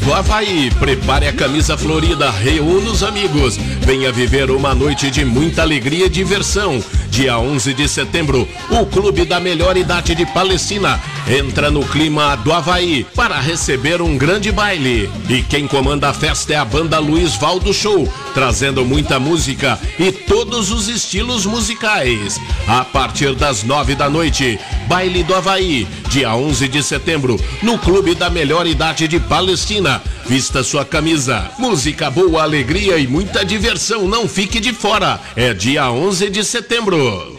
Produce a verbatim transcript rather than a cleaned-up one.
do Havaí. Prepare a camisa florida, reúna os amigos. Venha viver uma noite de muita alegria e diversão. Dia onze de setembro, o clube da melhor idade de Palestina entra no clima do Havaí para receber um grande baile. E quem comanda a festa é a banda Luiz Valdo Show, trazendo muita música e todos os estilos musicais. A partir das nove da noite, baile do Havaí, dia onze de setembro, no clube da melhor idade de Palestina. Vista sua camisa, música boa, alegria e muita diversão, não fique de fora. É dia onze de setembro.